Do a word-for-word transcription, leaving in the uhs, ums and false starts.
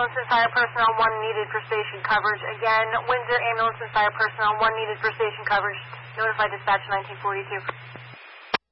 Ambulance and Fire Personnel, one needed for station coverage. Again, Windsor Ambulance and Fire Personnel, one needed for station coverage. Notify dispatch nineteen forty-two.